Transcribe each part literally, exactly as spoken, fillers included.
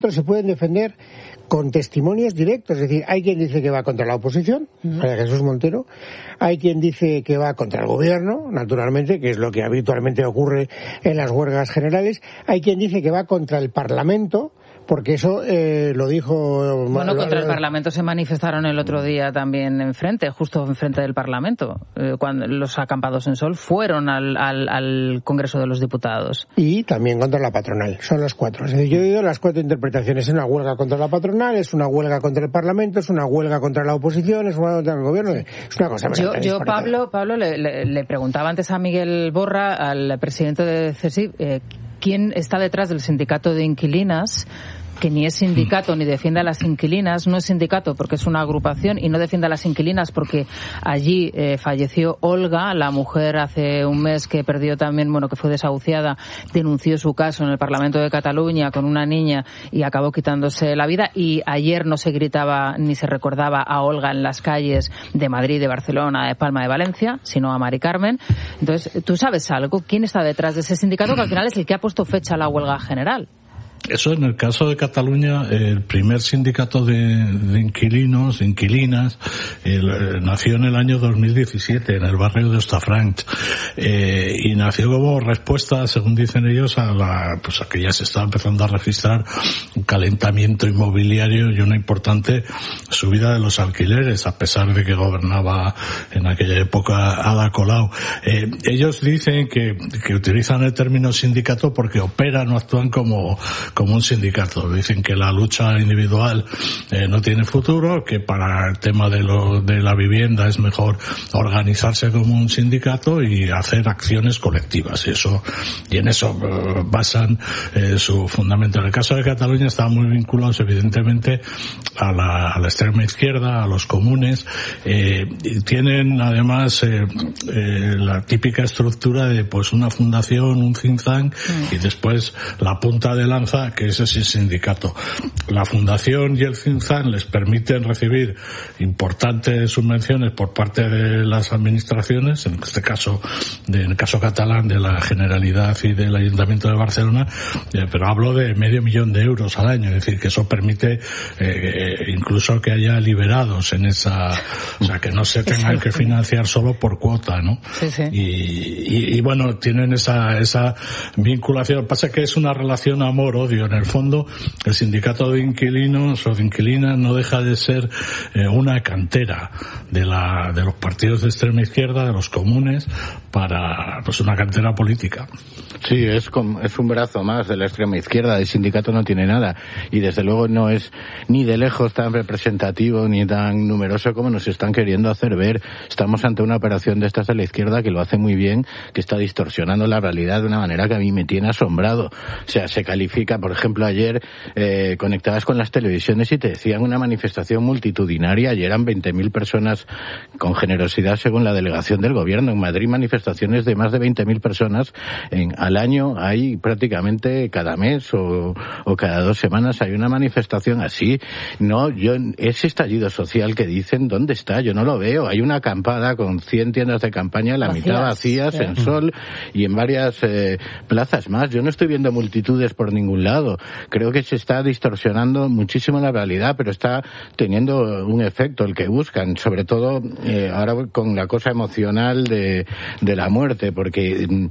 se pueden defender con testimonios directos, es decir, hay quien dice que va contra la oposición, uh-huh. María Jesús Montero, hay quien dice que va contra el gobierno, naturalmente, que es lo que habitualmente ocurre en las huelgas generales, hay quien dice que va contra el Parlamento, porque eso eh, lo dijo... Bueno, lo, contra lo, el Parlamento se manifestaron el otro día también enfrente, justo enfrente del Parlamento, eh, cuando los acampados en Sol fueron al, al, al Congreso de los Diputados. Y también contra la patronal, son los cuatro. Es decir, yo he oído las cuatro interpretaciones, es una huelga contra la patronal, es una huelga contra el Parlamento, es una huelga contra la oposición, es una huelga contra el gobierno, es una cosa... Yo, yo Pablo, Pablo le, le, le preguntaba antes a Miguel Borra, al presidente de CESIF, eh, ¿quién está detrás del sindicato de inquilinas? Que ni es sindicato ni defiende a las inquilinas, no es sindicato porque es una agrupación y no defiende a las inquilinas porque allí eh, falleció Olga, la mujer hace un mes que perdió también, bueno, que fue desahuciada, denunció su caso en el Parlamento de Cataluña con una niña y acabó quitándose la vida, y ayer no se gritaba ni se recordaba a Olga en las calles de Madrid, de Barcelona, de Palma, de Valencia, sino a Mari Carmen. Entonces, ¿tú sabes algo? ¿Quién está detrás de ese sindicato que al final es el que ha puesto fecha a la huelga general? Eso, en el caso de Cataluña, el primer sindicato de, de inquilinos, de inquilinas, el, nació en el año dos mil diecisiete, en el barrio de Hostafrancs, eh, y nació como respuesta, según dicen ellos, a la, pues a que ya se estaba empezando a registrar un calentamiento inmobiliario y una importante subida de los alquileres, a pesar de que gobernaba en aquella época Ada Colau. Eh, ellos dicen que, que utilizan el término sindicato porque operan o actúan como como un sindicato. Dicen que la lucha individual eh, no tiene futuro, que para el tema de lo de la vivienda es mejor organizarse como un sindicato y hacer acciones colectivas, y eso y en eso eh, basan eh, su fundamento. En el caso de Cataluña están muy vinculados evidentemente a la, a la extrema izquierda, a los comunes, eh, y tienen además eh, eh, la típica estructura de pues una fundación, un think tank, mm. y después la punta de lanza, que ese es el sindicato. La fundación y el think tank les permiten recibir importantes subvenciones por parte de las administraciones, en este caso, de, en el caso catalán, de la Generalidad y del Ayuntamiento de Barcelona, eh, pero hablo de medio millón de euros al año, es decir, que eso permite eh, incluso que haya liberados en esa, o sea, que no se tengan que financiar solo por cuota, ¿no? Sí, sí. Y, y, y bueno, tienen esa, esa vinculación. Lo que pasa es que es una relación amor-odio. En el fondo, el sindicato de inquilinos o de inquilinas no deja de ser eh, una cantera de la de los partidos de extrema izquierda, de los comunes, para pues una cantera política. Sí, es, con, es un brazo más de la extrema izquierda. El sindicato no tiene nada y desde luego no es ni de lejos tan representativo ni tan numeroso como nos están queriendo hacer ver. Estamos ante una operación de estas de la izquierda que lo hace muy bien, que está distorsionando la realidad de una manera que a mí me tiene asombrado. O sea, se califica, por ejemplo, ayer eh, conectabas con las televisiones y te decían una manifestación multitudinaria, y eran veinte mil personas con generosidad según la delegación del gobierno. En Madrid manifestaciones de más de veinte mil personas en, al año, hay prácticamente cada mes o, o cada dos semanas hay una manifestación así. No, yo, ese estallido social que dicen, ¿dónde está? Yo no lo veo. Hay una acampada con cien tiendas de campaña, la vacías, mitad vacías, sí, en Sol y en varias eh, plazas más. Yo no estoy viendo multitudes por ningún lado. Creo que se está distorsionando muchísimo la realidad, pero está teniendo un efecto el que buscan, sobre todo eh, ahora con la cosa emocional de, de la muerte, porque eh,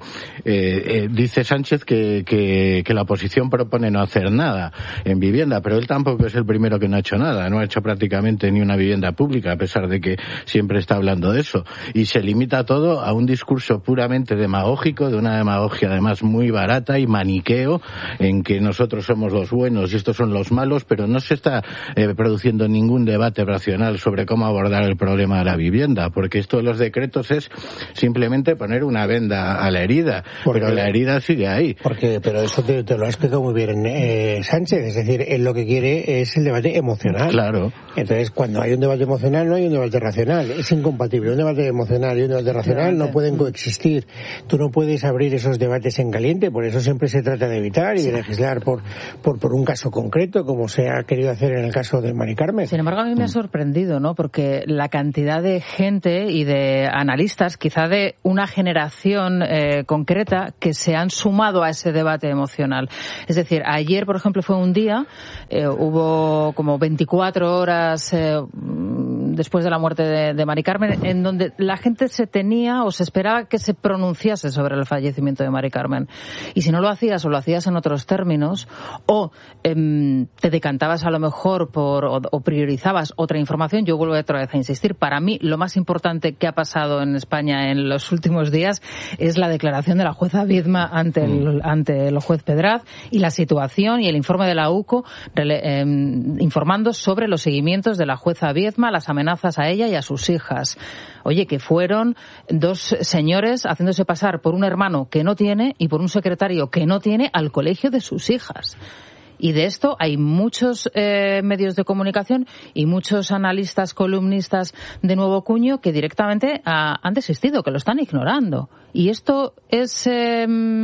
eh, dice Sánchez que, que, que la oposición propone no hacer nada en vivienda, pero él tampoco es el primero que no ha hecho nada, no ha hecho prácticamente ni una vivienda pública, a pesar de que siempre está hablando de eso, y se limita todo a un discurso puramente demagógico, de una demagogia además muy barata y maniqueo, en que nosotros somos los buenos y estos son los malos, pero no se está eh, produciendo ningún debate racional sobre cómo abordar el problema de la vivienda, porque esto de los decretos es simplemente poner una venda a la herida, porque, pero la herida sigue ahí. Porque, pero eso te, te lo ha explicado muy bien eh, Sánchez, es decir, él lo que quiere es el debate emocional. Claro. Entonces, cuando hay un debate emocional, no hay un debate racional, es incompatible. Un debate emocional y un debate racional no pueden coexistir. Tú no puedes abrir esos debates en caliente, por eso siempre se trata de evitar y de legislar cambiar por, por, por un caso concreto, como se ha querido hacer en el caso de Mari Carmen. Sin embargo, a mí me ha sorprendido, ¿no? Porque la cantidad de gente y de analistas, quizá de una generación eh, concreta, que se han sumado a ese debate emocional. Es decir, ayer, por ejemplo, fue un día, eh, hubo como veinticuatro horas eh, después de la muerte de, de Mari Carmen, en donde la gente se tenía o se esperaba que se pronunciase sobre el fallecimiento de Mari Carmen. Y si no lo hacías o lo hacías en otros términos, o eh, te decantabas a lo mejor por o, o priorizabas otra información, yo vuelvo otra vez a insistir, para mí lo más importante que ha pasado en España en los últimos días es la declaración de la jueza Viedma ante el, ante el juez Pedraz y la situación y el informe de la U C O eh, informando sobre los seguimientos de la jueza Viedma, las amenazas a ella y a sus hijas. Oye, que fueron dos señores haciéndose pasar por un hermano que no tiene y por un secretario que no tiene al colegio de sus hijas. Y de esto hay muchos eh, medios de comunicación y muchos analistas, columnistas de nuevo cuño que directamente ha, han desistido, que lo están ignorando. Y esto es eh,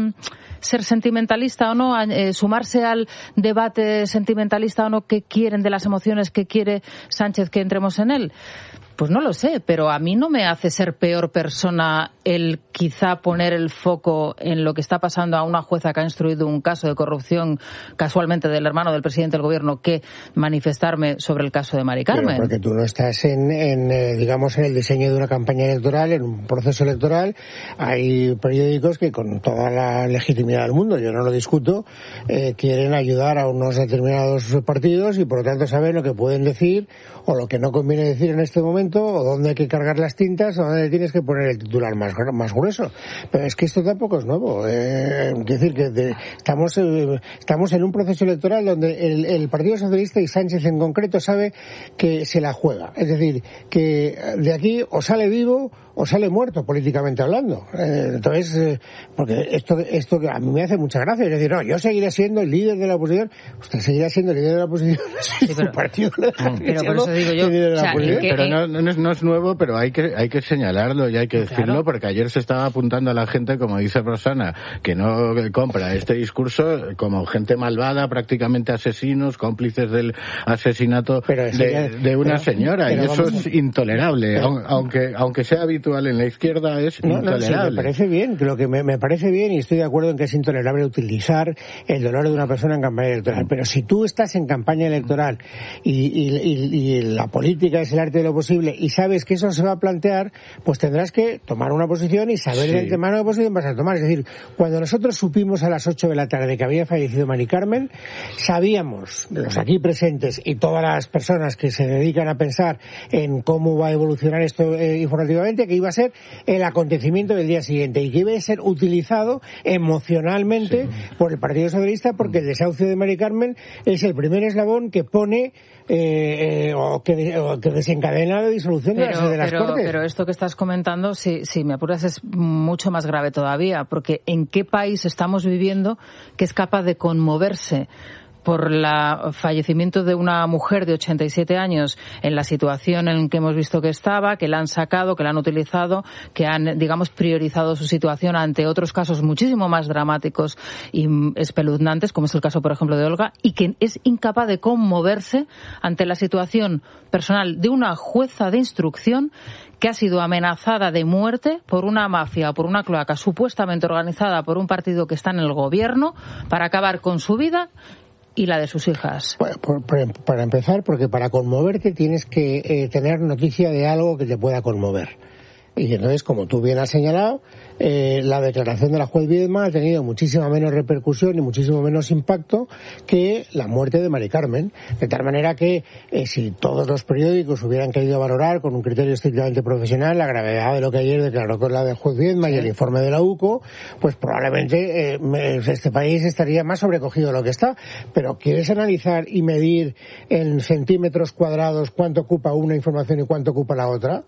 ser sentimentalista o no, eh, sumarse al debate sentimentalista o no que quieren de las emociones que quiere Sánchez que entremos en él. Pues no lo sé, pero a mí no me hace ser peor persona el quizá poner el foco en lo que está pasando a una jueza que ha instruido un caso de corrupción casualmente del hermano del presidente del gobierno que manifestarme sobre el caso de Mari Carmen. Pero porque tú no estás en, en eh, digamos, en el diseño de una campaña electoral, en un proceso electoral. Hay periódicos que con toda la legitimidad del mundo, yo no lo discuto, eh, quieren ayudar a unos determinados partidos y por lo tanto saben lo que pueden decir o lo que no conviene decir en este momento, o dónde hay que cargar las tintas, o dónde tienes que poner el titular más más grueso. Pero es que esto tampoco es nuevo. Eh, quiero decir que de, estamos eh, estamos en un proceso electoral donde el, el Partido Socialista y Sánchez en concreto sabe que se la juega. Es decir, que de aquí o sale vivo o sale muerto políticamente hablando. Eh, entonces, eh, porque esto esto a mí me hace mucha gracia. Es decir, no, yo seguiré siendo el líder de la oposición. Usted seguirá siendo el líder de la oposición. Sí, pero, partido pero por eso digo yo, o sea, que, pero no, no, es, no es nuevo, pero hay que hay que señalarlo y hay que decirlo, claro, porque ayer se estaba apuntando a la gente, como dice Rosana, que no compra este discurso como gente malvada, prácticamente asesinos, cómplices del asesinato de, ya, de una pero, señora, pero y eso vamos, es intolerable, pero, aunque aunque sea habitual en la izquierda, es no, intolerable. No, sí, me parece bien, lo que me, me parece bien, y estoy de acuerdo en que es intolerable utilizar el dolor de una persona en campaña electoral, pero si tú estás en campaña electoral y, y, y, y la política es el arte de lo posible y sabes que eso se va a plantear, pues tendrás que tomar una posición y saber sí. de antemano qué posición vas a tomar. Es decir, cuando nosotros supimos a las ocho de la tarde que había fallecido Mari Carmen, sabíamos, los aquí presentes y todas las personas que se dedican a pensar en cómo va a evolucionar esto eh, informativamente, que iba a ser el acontecimiento del día siguiente y que iba a ser utilizado emocionalmente sí. por el Partido Socialista, porque el desahucio de Mari Carmen es el primer eslabón que pone eh, eh, o, que, o que desencadena la disolución pero, de las, de las pero, Cortes. Pero esto que estás comentando, si, si me apuras, es mucho más grave todavía, porque ¿en qué país estamos viviendo que es capaz de conmoverse por el fallecimiento de una mujer de ochenta y siete años en la situación en que hemos visto que estaba, que la han sacado, que la han utilizado, que han, digamos, priorizado su situación ante otros casos muchísimo más dramáticos y espeluznantes, como es el caso, por ejemplo, de Olga, y que es incapaz de conmoverse ante la situación personal de una jueza de instrucción que ha sido amenazada de muerte por una mafia o por una cloaca supuestamente organizada por un partido que está en el gobierno para acabar con su vida y la de sus hijas. Para empezar, porque para conmoverte tienes que eh, tener noticia de algo que te pueda conmover. Y entonces, como tú bien has señalado, eh, la declaración de la juez Viedma ha tenido muchísima menos repercusión y muchísimo menos impacto que la muerte de Mari Carmen. De tal manera que eh, si todos los periódicos hubieran querido valorar con un criterio estrictamente profesional la gravedad de lo que ayer declaró con la de juez Viedma sí. y el informe de la U C O, pues probablemente eh, este país estaría más sobrecogido de lo que está. Pero ¿quieres analizar y medir en centímetros cuadrados cuánto ocupa una información y cuánto ocupa la otra?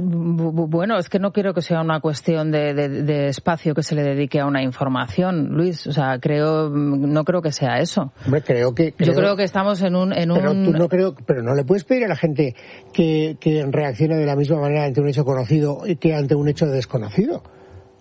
Bueno, es que no quiero que sea una cuestión de, de, de espacio que se le dedique a una información, Luis. O sea, creo, no creo que sea eso. Hombre, creo que... Creo, Yo creo que estamos en un... En pero un... tú no creo, pero no le puedes pedir a la gente que, que reaccione de la misma manera ante un hecho conocido que ante un hecho desconocido.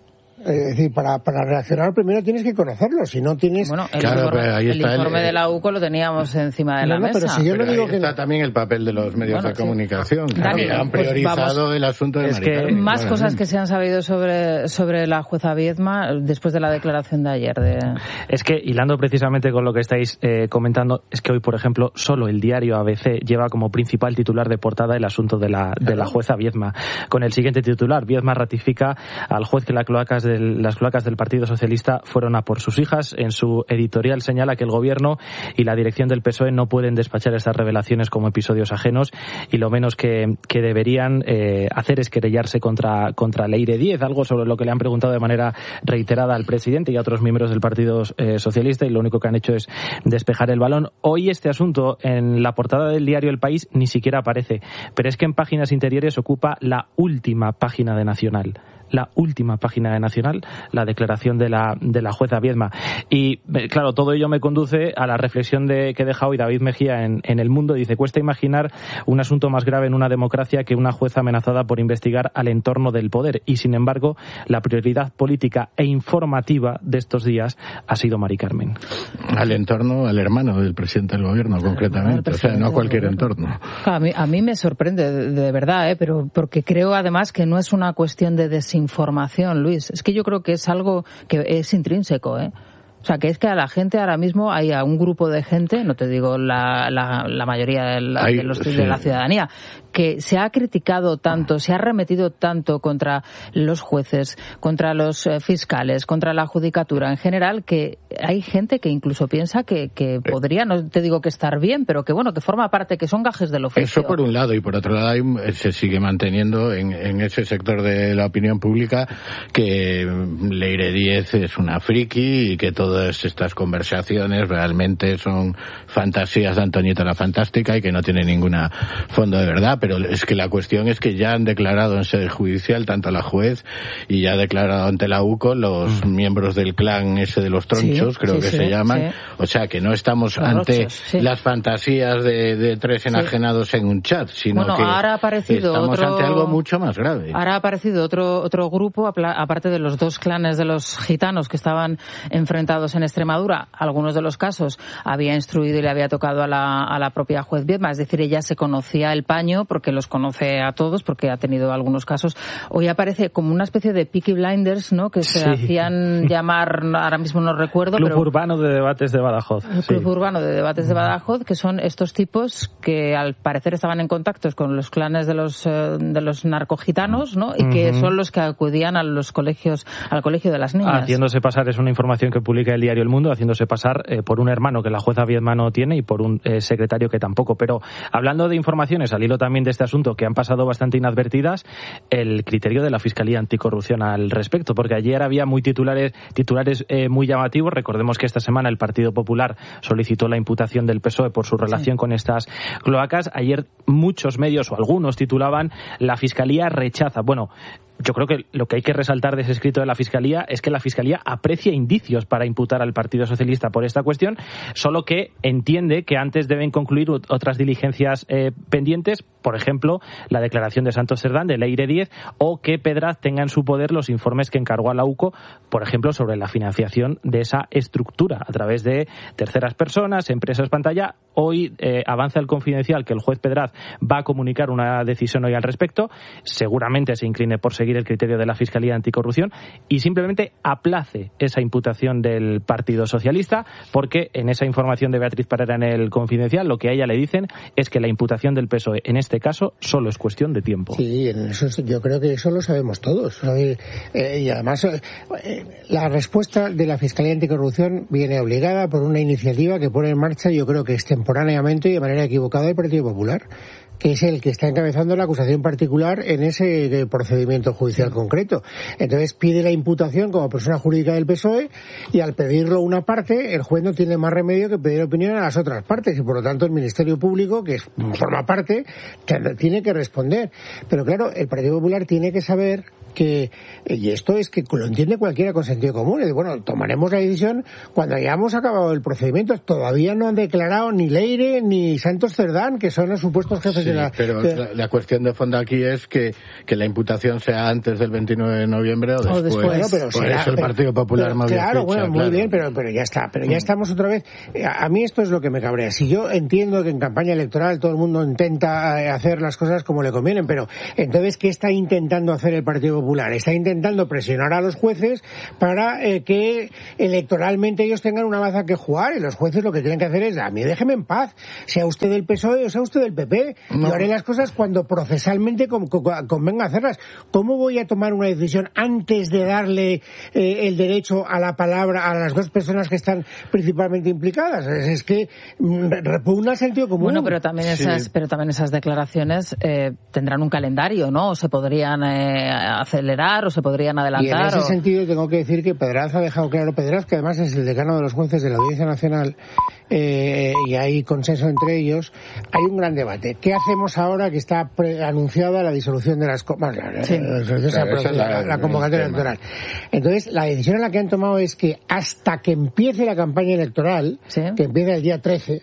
Es decir, para, para reaccionar primero tienes que conocerlo, si no tienes... Bueno, el claro, informe, ahí el está informe el, de la U C O lo teníamos encima de no, la no, mesa. pero si yo Pero no digo ahí que está no. también el papel de los medios Bueno, de sí. comunicación, Dani, que han pues priorizado vamos. el asunto de Es Mari que Carmen, Más claramente. cosas que se han sabido sobre, sobre la jueza Viedma después de la declaración de ayer. De... Es que, hilando precisamente con lo que estáis eh, comentando, es que hoy, por ejemplo, solo el diario A B C lleva como principal titular de portada el asunto de la, de la jueza Viedma. Con el siguiente titular: Viedma ratifica al juez que las cloacas del, las cloacas del Partido Socialista fueron a por sus hijas. En su editorial señala que el Gobierno y la dirección del P S O E no pueden despachar estas revelaciones como episodios ajenos, y lo menos que, que deberían eh, hacer es querellarse contra, contra Leire Díez, algo sobre lo que le han preguntado de manera reiterada al presidente y a otros miembros del Partido eh, Socialista, y lo único que han hecho es despejar el balón. Hoy este asunto en la portada del diario El País ni siquiera aparece, pero es que en páginas interiores ocupa la última página de Nacional. La última página de Nacional, la declaración de la de la jueza Viedma. Y claro, todo ello me conduce a la reflexión de que deja hoy David Mejía en, en El Mundo. Dice: cuesta imaginar un asunto más grave en una democracia que una jueza amenazada por investigar al entorno del poder. Y sin embargo, la prioridad política e informativa de estos días ha sido Mari Carmen. Al entorno, al hermano del presidente del Gobierno, concretamente. O sea, no a cualquier entorno. A mí, a mí me sorprende, de, de verdad, ¿eh? Pero porque creo además que no es una cuestión de desinformación. Información, Luis. Es que yo creo que es algo que es intrínseco, ¿eh? O sea, que es que a la gente ahora mismo hay a un grupo de gente, no te digo la, la, la mayoría de la, hay, de, los, sí. de la ciudadanía, que se ha criticado tanto, se ha arremetido tanto contra los jueces, contra los eh, fiscales, contra la judicatura en general, que hay gente que incluso piensa que, que podría, no te digo que estar bien, pero que bueno, que forma parte, que son gajes del oficio. Eso por un lado, y por otro lado hay, se sigue manteniendo en, en ese sector de la opinión pública que Leire Díez es una friki y que todo todas estas conversaciones realmente son fantasías de Antonieta la Fantástica y que no tienen ningún fondo de verdad, pero es que la cuestión es que ya han declarado en sede judicial tanto la juez y ya ha declarado ante la U C O los mm. miembros del clan ese de los tronchos, sí, creo sí, que sí, se llaman, sí. O sea que no estamos los ante rochos, sí. las fantasías de, de tres enajenados sí. en un chat, sino bueno, que ahora ha aparecido estamos otro, ante algo mucho más grave. Ahora ha aparecido otro, otro grupo, aparte de los dos clanes de los gitanos que estaban enfrentados en Extremadura. Algunos de los casos había instruido y le había tocado a la, a la propia juez Viedma, es decir, ella se conocía el paño porque los conoce a todos, porque ha tenido algunos casos. Hoy aparece como una especie de Peaky Blinders, ¿no?, que se sí. hacían llamar, ahora mismo no recuerdo, Club pero Urbano de Debates de Badajoz. El Club sí. Urbano de Debates de Badajoz, que son estos tipos que al parecer estaban en contactos con los clanes de los eh, de los narcogitanos, ¿no?, y que uh-huh. son los que acudían a los colegios, al colegio de las niñas. Haciéndose pasar, es una información que publica el diario El Mundo, haciéndose pasar eh, por un hermano que la jueza Viedma no tiene y por un eh, secretario que tampoco. Pero hablando de informaciones, al hilo también de este asunto que han pasado bastante inadvertidas, el criterio de la Fiscalía Anticorrupción al respecto, porque ayer había muy titulares titulares eh, muy llamativos. Recordemos que esta semana el Partido Popular solicitó la imputación del P S O E por su relación sí. con estas cloacas. Ayer muchos medios o algunos titulaban: la Fiscalía rechaza. Bueno, yo creo que lo que hay que resaltar de ese escrito de la Fiscalía es que la Fiscalía aprecia indicios para imputar al Partido Socialista por esta cuestión, solo que entiende que antes deben concluir otras diligencias eh, pendientes, por ejemplo, la declaración de Santos Cerdán, de Leire Díez, o que Pedraz tenga en su poder los informes que encargó a la U C O, por ejemplo, sobre la financiación de esa estructura a través de terceras personas, empresas pantalla. Hoy eh, avanza el Confidencial que el juez Pedraz va a comunicar una decisión hoy al respecto, seguramente se incline por seguir el criterio de la Fiscalía Anticorrupción y simplemente aplace esa imputación del Partido Socialista, porque en esa información de Beatriz Parera en el Confidencial lo que a ella le dicen es que la imputación del P S O E en este caso solo es cuestión de tiempo. Sí, en eso yo creo que eso lo sabemos todos. Eh, y además eh, la respuesta de la Fiscalía Anticorrupción viene obligada por una iniciativa que pone en marcha, yo creo que extemporáneamente y de manera equivocada, el Partido Popular, que es el que está encabezando la acusación particular en ese procedimiento judicial concreto. Entonces pide la imputación como persona jurídica del P S O E y al pedirlo una parte, el juez no tiene más remedio que pedir opinión a las otras partes y por lo tanto el Ministerio Público, que es, forma parte, tiene que responder. Pero claro, el Partido Popular tiene que saber que, y esto es que lo entiende cualquiera con sentido común, y bueno, tomaremos la decisión cuando hayamos acabado el procedimiento. Todavía no han declarado ni Leire ni Santos Cerdán, que son los supuestos jefes sí. de la... Pero que... la, la cuestión de fondo aquí es que, que la imputación sea antes del veintinueve de noviembre o después. O después. Bueno, pero por será, eso el pero, Partido Popular pero, más bien Claro, fecha, bueno, muy claro. bien, pero, pero ya está. Pero ya estamos otra vez... A, a mí esto es lo que me cabrea. Si yo entiendo que en campaña electoral todo el mundo intenta hacer las cosas como le convienen, pero entonces, ¿qué está intentando hacer el Partido Popular? Está intentando presionar a los jueces para eh, que electoralmente ellos tengan una baza que jugar, y los jueces lo que tienen que hacer es, a mí déjeme en paz, sea usted del P S O E o sea usted del P P, no. Yo haré las cosas cuando procesalmente con, con, convenga hacerlas. ¿Cómo voy a tomar una decisión antes de darle eh, el derecho a la palabra a las dos personas que están principalmente implicadas? Es, es que mm, repugna el sentido común. Bueno, pero también esas, sí. pero también esas declaraciones eh, tendrán un calendario, ¿no? O se podrían eh, acelerar o se podrían adelantar. Y en ese o... sentido tengo que decir que Pedraz ha dejado claro, Pedraz, que además es el decano de los jueces de la Audiencia Nacional, eh, y hay consenso entre ellos, hay un gran debate. ¿Qué hacemos ahora que está pre- anunciada la disolución de las... Bueno, la, sí. la, la, la, la, la convocatoria electoral? Entonces, la decisión en la que han tomado es que hasta que empiece la campaña electoral, ¿sí? que empieza el día trece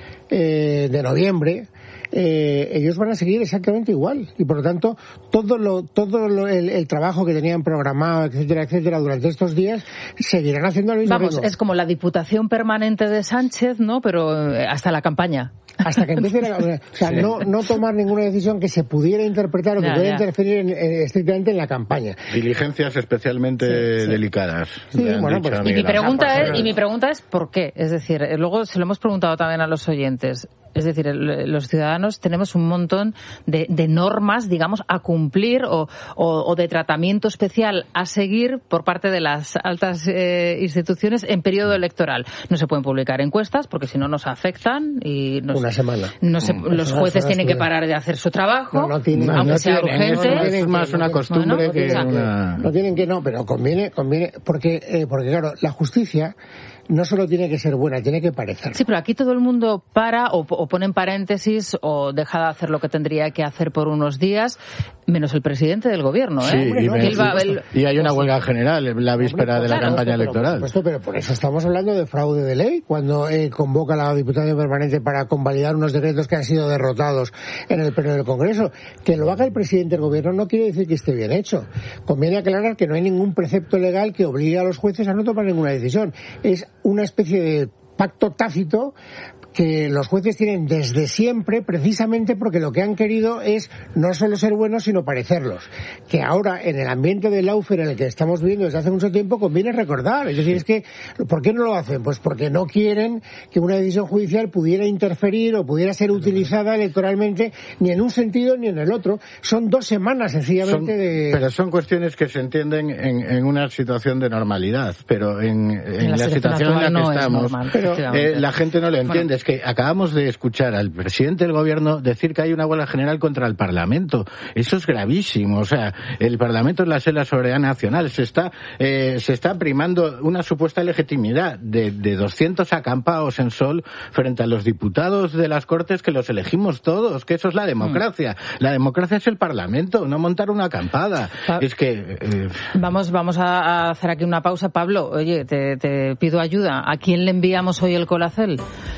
eh, de noviembre, Eh, ellos van a seguir exactamente igual, y por lo tanto todo lo todo lo, el, el trabajo que tenían programado, etcétera, etcétera, durante estos días seguirán haciendo lo mismo. Vamos, ritmo. Es como la Diputación Permanente de Sánchez, ¿no? Pero hasta la campaña. Hasta que empiece la, o sea, sí. no, no tomar ninguna decisión que se pudiera interpretar o que ya, pudiera ya. interferir en, en, estrictamente en la campaña. Diligencias especialmente sí, sí. delicadas. Sí, bueno, pues, y, mi pregunta es, y mi pregunta es ¿por qué? Es decir, luego se lo hemos preguntado también a los oyentes. Es decir, el, los ciudadanos tenemos un montón de, de normas, digamos, a cumplir o, o, o de tratamiento especial a seguir por parte de las altas eh, instituciones en periodo electoral. No se pueden publicar encuestas porque si no nos afectan y nos, una semana. No se, mm. Los jueces tienen que parar de hacer su trabajo, no, no tienen, aunque no sea tienen, urgente. No, no es más una costumbre bueno, que no una... No tienen que no, pero conviene, conviene porque, eh, porque claro, la justicia no solo tiene que ser buena, tiene que parecer. Sí, pero aquí todo el mundo para o, o pone en paréntesis o deja de hacer lo que tendría que hacer por unos días, menos el presidente del gobierno, ¿eh? Sí, y, no, me, él va, él, y hay una huelga general en la víspera hombre, de la claro, campaña pero, electoral. Por supuesto, pero por eso estamos hablando de fraude de ley, cuando eh, convoca a la Diputación Permanente para convalidar unos decretos que han sido derrotados en el pleno del Congreso. Que lo haga el presidente del gobierno no quiere decir que esté bien hecho. Conviene aclarar que no hay ningún precepto legal que obligue a los jueces a no tomar ninguna decisión. Es una especie de pacto tácito que los jueces tienen desde siempre, precisamente porque lo que han querido es no solo ser buenos, sino parecerlos. Que ahora, en el ambiente del lawfare en el que estamos viviendo desde hace mucho tiempo, conviene recordar. Es decir, es que, ¿por qué no lo hacen? Pues porque no quieren que una decisión judicial pudiera interferir o pudiera ser utilizada electoralmente ni en un sentido ni en el otro. Son dos semanas, sencillamente, son, de... Pero son cuestiones que se entienden en, en una situación de normalidad, pero en, en, en la, la situación en la que no estamos, normal, pero, eh, la gente no lo entiende. Bueno. Es que acabamos de escuchar al presidente del gobierno decir que hay una huelga general contra el Parlamento. Eso es gravísimo. O sea, el Parlamento es la sede de la soberanía nacional. Se está, eh, se está primando una supuesta legitimidad de, de doscientos acampados en sol frente a los diputados de las Cortes que los elegimos todos, que eso es la democracia. Mm. La democracia es el Parlamento, no montar una acampada. Pa- es que... Eh... Vamos, vamos a hacer aquí una pausa. Pablo, oye, te, te pido ayuda. ¿A quién le enviamos hoy el Colacel?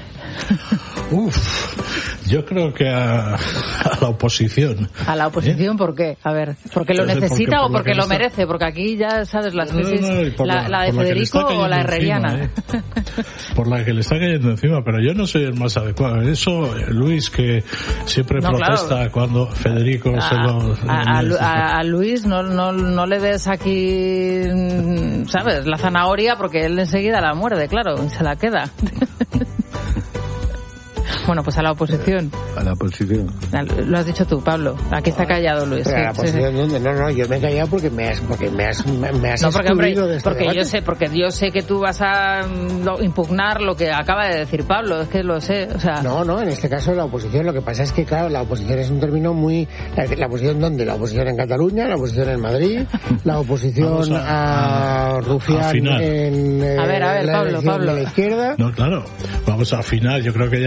Uf, yo creo que a, a la oposición. ¿A la oposición? ¿Eh? ¿Por qué? A ver, ¿porque lo necesita porque, o porque lo está... merece? Porque aquí ya sabes las crisis, no, no, no, la, la, la de Federico la o la herreriana. Encima, ¿eh? Por la que le está cayendo encima, pero yo no soy el más adecuado. Eso, Luis, que siempre no, protesta claro. cuando Federico a, se lo... A, a, a Luis no, no, no le des aquí, ¿sabes? La zanahoria, porque él enseguida la muerde, claro, y se la queda. Bueno, pues a la oposición. A la oposición. Lo has dicho tú, Pablo. Aquí está callado Luis. Pero sí, a la oposición, sí. ¿dónde? No, no, yo me he callado porque me has, porque me has, me has no, porque, hombre, de este porque debate. yo sé, porque yo sé que tú vas a lo, impugnar lo que acaba de decir Pablo. Es que lo sé, o sea. No, no, en este caso la oposición. Lo que pasa es que, claro, la oposición es un término muy. La, la oposición ¿dónde? La oposición en Cataluña, la oposición en Madrid, la oposición a, a Rufián en. Eh, a ver, a ver, la Pablo, Pablo. De la izquierda. No, claro. Vamos a afinar. Yo creo que ya se da por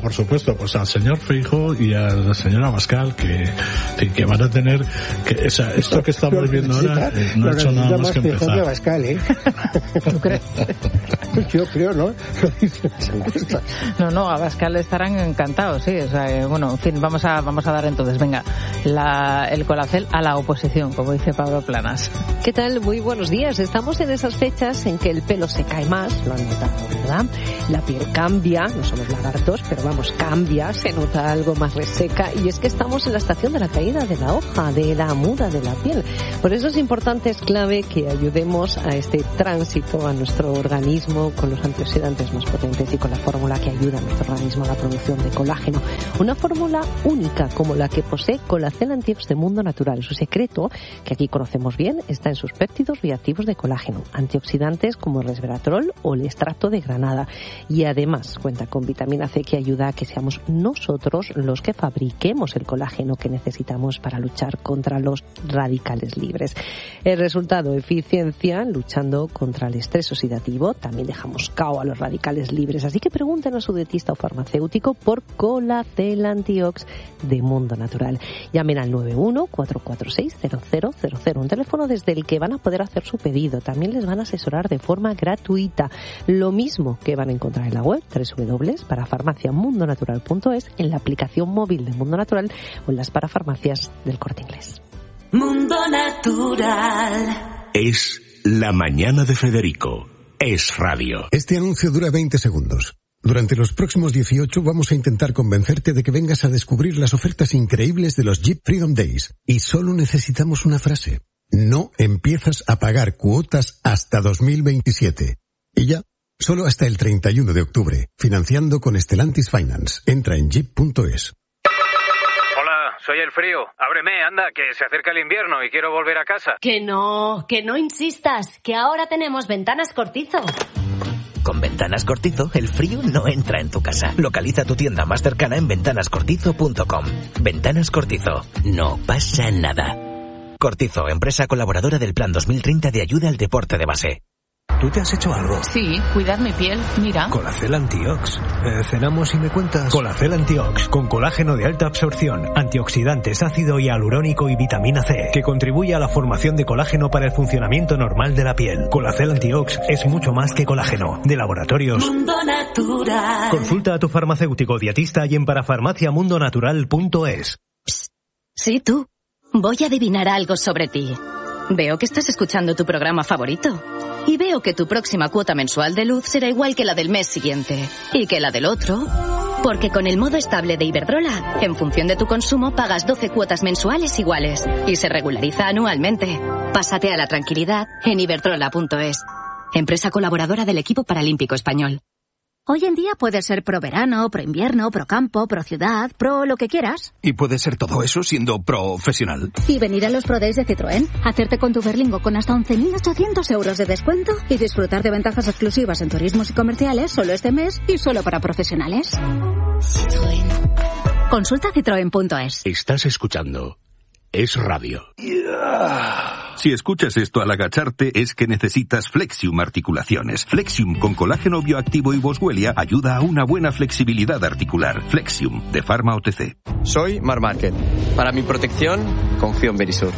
por supuesto, pues al señor Feijóo y a la señora Abascal, que, que van a tener que o sea, esto que estamos lo viendo ahora eh, no ha hecho nada más que empezar. Que Abascal, ¿eh? ¿Tú crees? Yo creo, ¿no? Lo dicen las encuestas. No, no, Abascal estarán encantados, sí. O sea, eh, bueno, en fin, vamos a vamos a dar entonces, venga, la, el colacel a la oposición, como dice Pablo Planas. ¿Qué tal? Muy buenos días. Estamos en esas fechas en que el pelo se cae más, lo han notado, ¿verdad? La piel cambia, no somos lagartos, pero vamos, cambia, se nota algo más reseca, y es que estamos en la estación de la caída de la hoja, de la muda de la piel. Por eso es importante, es clave que ayudemos a este tránsito a nuestro organismo con los antioxidantes más potentes y con la fórmula que ayuda a nuestro organismo a la producción de colágeno. Una fórmula única como la que posee Colacel Antiox de Mundo Natural. Su secreto, que aquí conocemos bien, está en sus péptidos bioactivos de colágeno, antioxidantes como el resveratrol o el extracto de granada, y además cuenta con vitamina C que ayuda a que seamos nosotros los que fabriquemos el colágeno que necesitamos para luchar contra los radicales libres. El resultado, eficiencia luchando contra el estrés oxidativo. También dejamos cao a los radicales libres, así que pregunten a su dietista o farmacéutico por Colacel Antiox de Mundo Natural. Llamen al nueve uno cuatro cuatro seis cero cero cero cero, un teléfono desde el que van a poder hacer su pedido. También les van a asesorar de forma gratuita, lo mismo que van a encontrar en la web doble u doble u doble u para farmacia mundo natural punto es, en la aplicación móvil de Mundo Natural o en las parafarmacias del Corte Inglés. Mundo Natural. Es la mañana de Federico. Es radio. Este anuncio dura veinte segundos. Durante los próximos dieciocho vamos a intentar convencerte de que vengas a descubrir las ofertas increíbles de los Jeep Freedom Days. Y solo necesitamos una frase. No empiezas a pagar cuotas hasta dos mil veintisiete. Y ya, solo hasta el treinta y uno de octubre. Financiando con Stellantis Finance. Entra en jeep punto es. Hola, soy el frío. Ábreme, anda, que se acerca el invierno y quiero volver a casa. Que no, que no insistas, que ahora tenemos Ventanas Cortizo. Con Ventanas Cortizo, el frío no entra en tu casa. Localiza tu tienda más cercana en ventanas cortizo punto com. Ventanas Cortizo. No pasa nada. Cortizo, empresa colaboradora del Plan dos mil treinta de ayuda al deporte de base. ¿Tú te has hecho algo? Sí, cuidar mi piel, mira. Colacel Antiox. Eh, cenamos y me cuentas. Colacel Antiox, con colágeno de alta absorción, antioxidantes, ácido hialurónico y vitamina C, que contribuye a la formación de colágeno para el funcionamiento normal de la piel. Colacel Antiox es mucho más que colágeno. De laboratorios Mundo Natural. Consulta a tu farmacéutico dietista y en parafarmacia mundo natural punto es. Psst. Sí, tú. Voy a adivinar algo sobre ti. Veo que estás escuchando tu programa favorito. Y veo que tu próxima cuota mensual de luz será igual que la del mes siguiente. Y que la del otro. Porque con el modo estable de Iberdrola, en función de tu consumo, pagas doce cuotas mensuales iguales. Y se regulariza anualmente. Pásate a la tranquilidad en iberdrola punto es. Empresa colaboradora del equipo paralímpico español. Hoy en día puede ser pro verano, pro invierno, pro campo, pro ciudad, pro lo que quieras. Y puede ser todo eso siendo profesional. Y venir a los Pro Days de Citroën, hacerte con tu Berlingo con hasta once mil ochocientos euros de descuento y disfrutar de ventajas exclusivas en turismos y comerciales solo este mes y solo para profesionales. Citroën. Consulta citroen punto es. Estás escuchando Es Radio. Si escuchas esto al agacharte es que necesitas Flexium Articulaciones. Flexium con colágeno bioactivo y boswellia ayuda a una buena flexibilidad articular. Flexium, de Pharma O T C. Soy Mar Márquez. Para mi protección, confío en Verisur.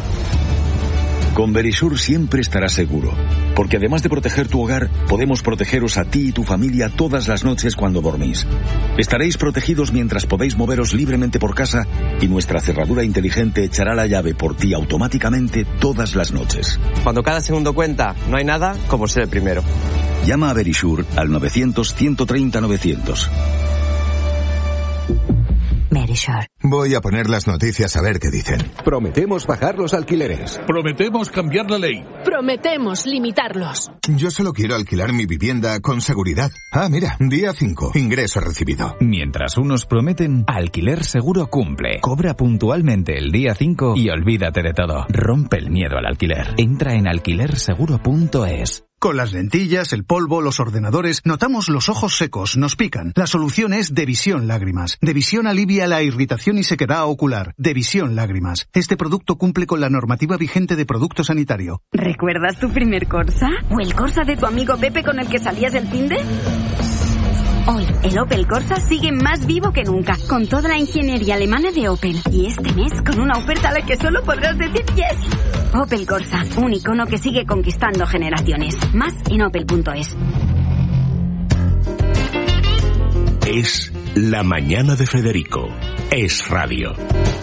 Con Verisur siempre estarás seguro, porque además de proteger tu hogar, podemos protegeros a ti y tu familia todas las noches cuando dormís. Estaréis protegidos mientras podéis moveros libremente por casa y nuestra cerradura inteligente echará la llave por ti automáticamente todas las noches. Cuando cada segundo cuenta, no hay nada como ser el primero. Llama a Verisur al novecientos, ciento treinta, novecientos. Verisur. Voy a poner las noticias a ver qué dicen. Prometemos bajar los alquileres. Prometemos cambiar la ley. Prometemos limitarlos. Yo solo quiero alquilar mi vivienda con seguridad. Ah, mira, día cinco, ingreso recibido. Mientras unos prometen, Alquiler Seguro cumple. Cobra puntualmente el día cinco y olvídate de todo. Rompe el miedo al alquiler. Entra en alquiler seguro punto es. Con las lentillas, el polvo, los ordenadores, notamos los ojos secos, nos pican. La solución es Devisión Lágrimas. Devisión alivia la irritación y sequedad ocular. Devisión Lágrimas. Este producto cumple con la normativa vigente de producto sanitario. ¿Recuerdas tu primer Corsa? ¿O el Corsa de tu amigo Pepe con el que salías del finde? Hoy, el Opel Corsa sigue más vivo que nunca, con toda la ingeniería alemana de Opel. Y este mes, con una oferta a la que solo podrás decir yes. Opel Corsa, un icono que sigue conquistando generaciones. Más en opel punto es. Es La Mañana de Federico. Es radio.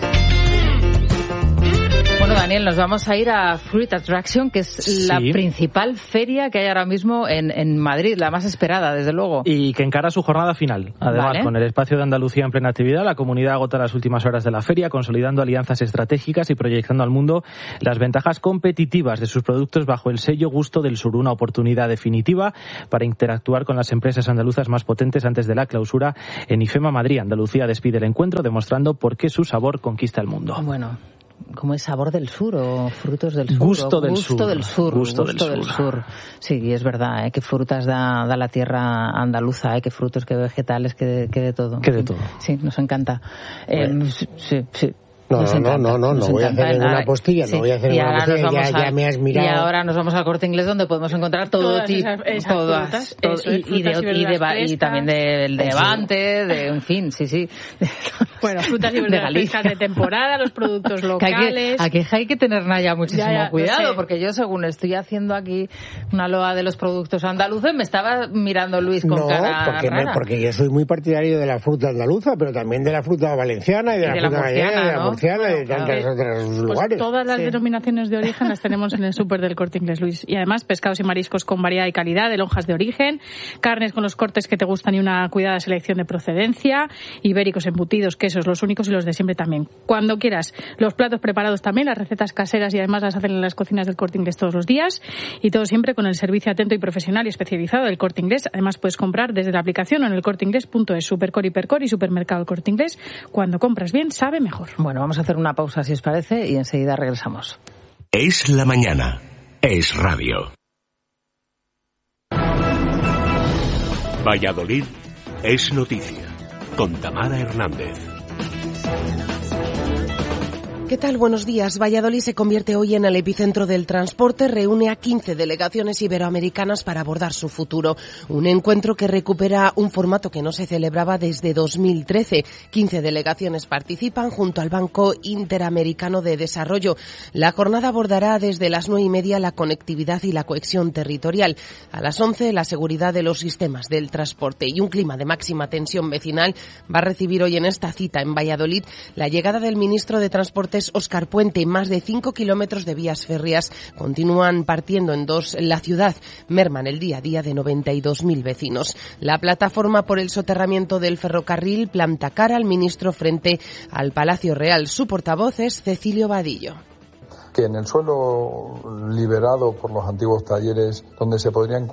Bueno, Daniel, nos vamos a ir a Fruit Attraction, que es sí. la principal feria que hay ahora mismo en, en Madrid, la más esperada, desde luego. Y que encara su jornada final. Además, vale. con el espacio de Andalucía en plena actividad, la comunidad agota las últimas horas de la feria, consolidando alianzas estratégicas y proyectando al mundo las ventajas competitivas de sus productos bajo el sello Gusto del Sur, una oportunidad definitiva para interactuar con las empresas andaluzas más potentes antes de la clausura en IFEMA Madrid. Andalucía despide el encuentro demostrando por qué su sabor conquista el mundo. Bueno, ¿cómo es sabor del sur o frutos del sur? Gusto del gusto sur. Del sur Gusto, gusto del, del sur. sur. Sí, es verdad, ¿eh? Qué frutas da, da la tierra andaluza, ¿eh? Qué frutos, qué vegetales, qué de, qué de todo. Qué de todo. Sí, nos encanta. Bueno. Eh, sí, sí. No, Nos no, encanta, no, no, no, no voy a hacer ninguna postilla, sí. no voy a hacer y ninguna postilla, ya, a, ya me has mirado. Y ahora nos vamos al Corte Inglés, donde podemos encontrar todo todas tipo, esas, esas todas, frutas, todo, eso es, y, y, de, frutas y, y, de, verduras y también del de Levante, de, en fin, sí, sí. Bueno, frutas y verduras frescas de temporada, los productos locales. Que aquí, aquí hay que tener ya muchísimo ya, ya, cuidado, sé. porque yo, según estoy haciendo aquí una loa de los productos andaluces, me estaba mirando Luis con no, cara porque, rara. me, porque yo soy muy partidario de la fruta andaluza, pero también de la fruta valenciana y de, y la, de la fruta gallega, y de la murciana y de tantas claro. otras pues lugares. Todas las sí. denominaciones de origen las tenemos en el súper del Corte Inglés, Luis. Y además, pescados y mariscos con variedad y calidad, de lonjas de origen, carnes con los cortes que te gustan y una cuidada selección de procedencia, ibéricos, embutidos, quesos, los únicos y los de siempre también. Cuando quieras, los platos preparados también, las recetas caseras y además las hacen en las cocinas del Corte Inglés todos los días, y todo siempre con el servicio atento y profesional y especializado del Corte Inglés. Además, puedes comprar desde la aplicación o en el corte inglés punto es. Supercor, Hipercor y Supermercado El Corte Inglés. Cuando compras bien, sabe mejor. Bueno, vamos a hacer una pausa, si os parece, y enseguida regresamos. Es la mañana. Es radio. Valladolid es noticia. Con Tamara Hernández. ¿Qué tal? Buenos días. Valladolid se convierte hoy en el epicentro del transporte. Reúne a quince delegaciones iberoamericanas para abordar su futuro. Un encuentro que recupera un formato que no se celebraba desde dos mil trece. quince delegaciones participan junto al Banco Interamericano de Desarrollo. La jornada abordará desde las nueve y media la conectividad y la cohesión territorial. A las once, la seguridad de los sistemas del transporte. Y un clima de máxima tensión vecinal va a recibir hoy en esta cita en Valladolid la llegada del ministro de Transporte Óscar Puente. Más de cinco kilómetros de vías férreas continúan partiendo en dos la ciudad. Merman el día a día de noventa y dos mil vecinos. La plataforma por el soterramiento del ferrocarril planta cara al ministro frente al Palacio Real. Su portavoz es Cecilio Vadillo. Que en el suelo liberado por los antiguos talleres, donde se podrían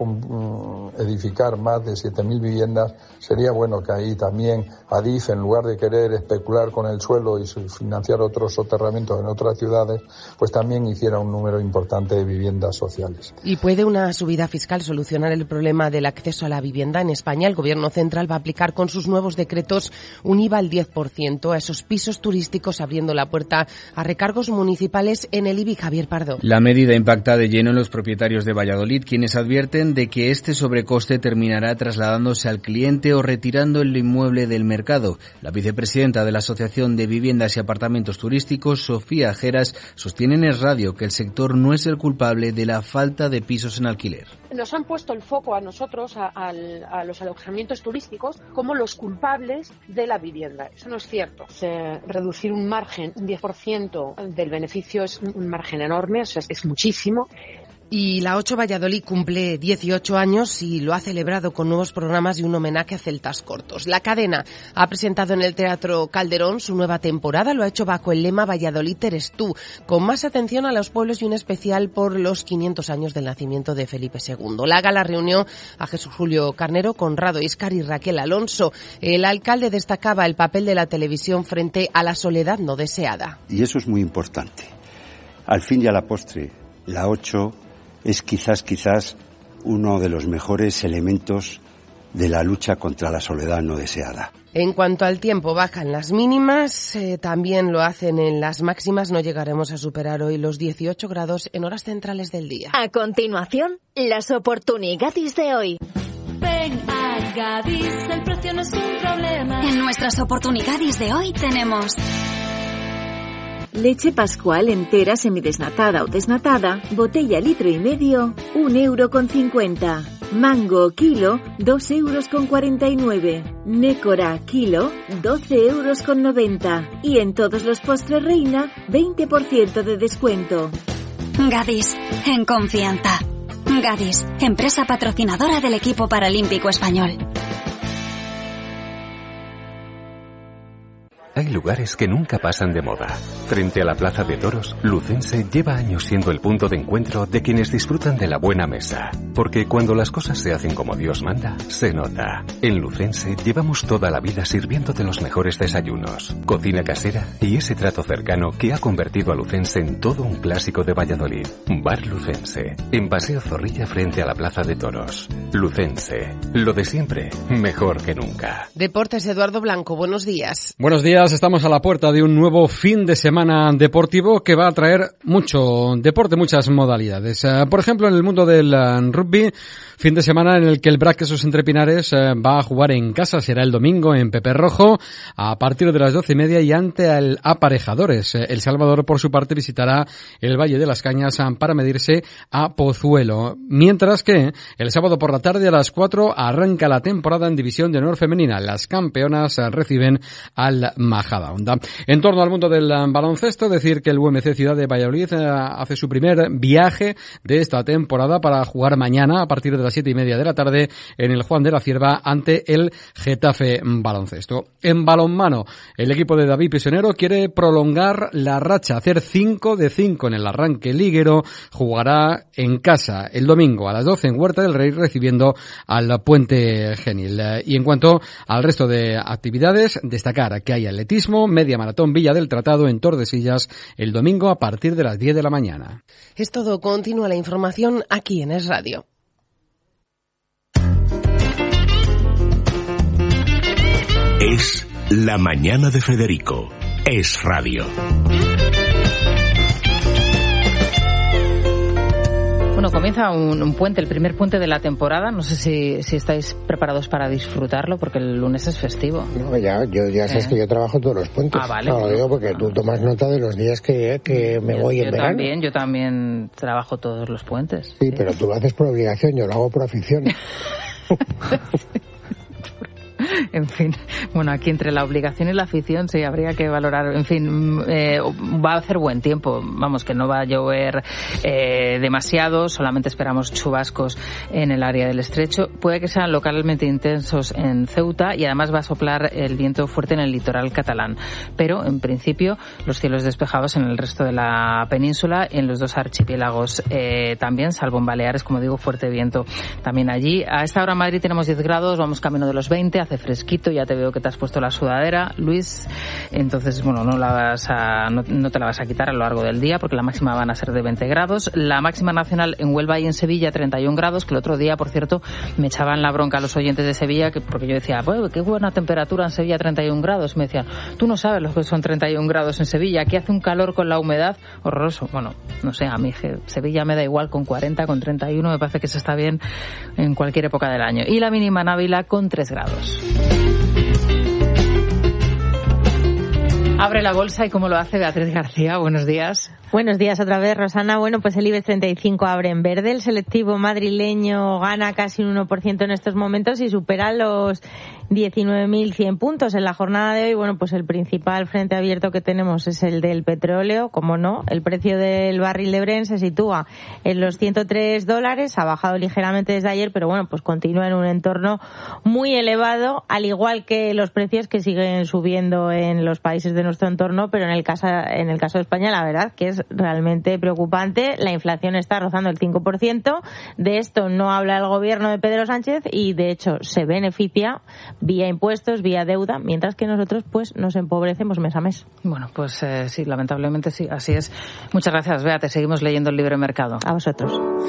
edificar más de siete mil viviendas, sería bueno que ahí también Adif, en lugar de querer especular con el suelo y financiar otros soterramientos en otras ciudades, pues también hiciera un número importante de viviendas sociales. ¿Y puede una subida fiscal solucionar el problema del acceso a la vivienda? En España, el Gobierno central va a aplicar con sus nuevos decretos un I V A al diez por ciento a esos pisos turísticos, abriendo la puerta a recargos municipales en el I B I. Javier Pardo. La medida impacta de lleno en los propietarios de Valladolid, quienes advierten de que este sobrecoste terminará trasladándose al cliente o retirando el inmueble del mercado. La vicepresidenta de la Asociación de Viviendas y Apartamentos Turísticos, Sofía Geras, sostiene en Es Radio que el sector no es el culpable de la falta de pisos en alquiler. Nos han puesto el foco a nosotros, a, a, a los alojamientos turísticos, como los culpables de la vivienda. Eso no es cierto. Se, reducir un margen, un diez por ciento del beneficio es un margen enorme, o sea, es, es muchísimo. Y la ocho Valladolid cumple dieciocho años y lo ha celebrado con nuevos programas y un homenaje a celtas cortos. La cadena ha presentado en el Teatro Calderón su nueva temporada, lo ha hecho bajo el lema Valladolid eres tú, con más atención a los pueblos y un especial por los quinientos años del nacimiento de Felipe segundo. La gala reunió a Jesús Julio Carnero, Conrado Íscar y Raquel Alonso. El alcalde destacaba el papel de la televisión frente a la soledad no deseada. Y eso es muy importante. Al fin y a la postre, la ocho es quizás, quizás uno de los mejores elementos de la lucha contra la soledad no deseada. En cuanto al tiempo, bajan las mínimas, eh, también lo hacen en las máximas. No llegaremos a superar hoy los dieciocho grados en horas centrales del día. A continuación, las oportunidades de hoy. Ven a Gadis, el precio no es un problema. En nuestras oportunidades de hoy tenemos leche Pascual entera semidesnatada o desnatada, botella litro y medio, un euro con cincuenta. Mango kilo, dos euros con cuarenta y nueve. Nécora kilo, doce euros con noventa. Y en todos los postres Reina, veinte por ciento de descuento. Gadis, en confianza. Gadis, empresa patrocinadora del equipo paralímpico español. Hay lugares que nunca pasan de moda. Frente a la Plaza de Toros, Lucense lleva años siendo el punto de encuentro de quienes disfrutan de la buena mesa. Porque cuando las cosas se hacen como Dios manda, se nota. En Lucense llevamos toda la vida sirviéndote los mejores desayunos, cocina casera y ese trato cercano que ha convertido a Lucense en todo un clásico de Valladolid. Bar Lucense, en Paseo Zorrilla frente a la Plaza de Toros. Lucense, lo de siempre, mejor que nunca. Deportes, Eduardo Blanco, buenos días. Buenos días. Estamos a la puerta de un nuevo fin de semana deportivo que va a traer mucho deporte, muchas modalidades. Uh, por ejemplo, en el mundo del uh, rugby, fin de semana en el que el Braquesos Entre Pinares uh, va a jugar en casa, será el domingo en Pepe Rojo, a partir de las doce y media y ante el Aparejadores. El Salvador, por su parte, visitará el Valle de las Cañas uh, para medirse a Pozuelo. Mientras que el sábado por la tarde a las cuatro arranca la temporada en División de Honor Femenina. Las campeonas uh, reciben al Majadahonda. En torno al mundo del baloncesto, decir que el U M C Ciudad de Valladolid eh, hace su primer viaje de esta temporada para jugar mañana a partir de las siete y media de la tarde en el Juan de la Cierva ante el Getafe Baloncesto. En balonmano, el equipo de David Pisonero quiere prolongar la racha, hacer cinco de cinco en el arranque liguero. Jugará en casa el domingo a las doce en Huerta del Rey recibiendo al Puente Genil. Y en cuanto al resto de actividades, destacar que hay atletismo, media maratón Villa del Tratado en Tordesillas el domingo a partir de las diez de la mañana. Es todo, continúa la información aquí en Es Radio. Es la mañana de Federico. Es Radio. Bueno, comienza un, un puente, el primer puente de la temporada. No sé si, si estáis preparados para disfrutarlo, porque el lunes es festivo. No, ya, yo ya sabes eh. que yo trabajo todos los puentes. Ah, vale. No, lo digo porque tú tomas nota de los días que, que me yo, voy en yo verano. También, yo también trabajo todos los puentes. Sí, sí, pero tú lo haces por obligación, yo lo hago por afición. En fin, bueno, aquí entre la obligación y la afición sí habría que valorar. En fin, eh, va a hacer buen tiempo. Vamos, que no va a llover eh, demasiado. Solamente esperamos chubascos en el área del estrecho. Puede que sean localmente intensos en Ceuta y además va a soplar el viento fuerte en el litoral catalán. Pero, en principio, los cielos despejados en el resto de la península y en los dos archipiélagos eh, también, salvo en Baleares, como digo, fuerte viento también allí. A esta hora en Madrid tenemos diez grados, vamos camino de los veinte. Hace fresquito, ya te veo que te has puesto la sudadera, Luis, entonces bueno, no la vas a, no, no te la vas a quitar a lo largo del día porque la máxima van a ser de veinte grados, la máxima nacional en Huelva y en Sevilla treinta y un grados, que el otro día, por cierto, me echaban la bronca a los oyentes de Sevilla, que porque yo decía, pues qué buena temperatura en Sevilla, treinta y un grados, me decían, tú no sabes lo que son treinta y un grados en Sevilla, aquí hace un calor con la humedad horroroso. Bueno, no sé, a mí Sevilla me da igual con cuarenta, con treinta y uno, me parece que eso está bien en cualquier época del año. Y la mínima en Ávila con tres grados. Abre la bolsa y cómo lo hace Beatriz García. Buenos días. Buenos días otra vez, Rosana. Bueno, pues el IBEX treinta y cinco abre en verde. El selectivo madrileño gana casi un uno por ciento en estos momentos y supera los diecinueve mil cien puntos. En la jornada de hoy, bueno, pues el principal frente abierto que tenemos es el del petróleo, como no. El precio del barril de Brent se sitúa en los ciento tres dólares, ha bajado ligeramente desde ayer, pero bueno, pues continúa en un entorno muy elevado, al igual que los precios que siguen subiendo en los países de nuestro entorno, pero en el caso, en el caso de España, la verdad que es realmente preocupante. La inflación está rozando el cinco por ciento. De esto no habla el gobierno de Pedro Sánchez y, de hecho, se beneficia vía impuestos, vía deuda, mientras que nosotros pues nos empobrecemos mes a mes. Bueno, pues eh, sí, lamentablemente sí, así es. Muchas gracias, Bea. Te seguimos leyendo el Libre Mercado. A vosotros.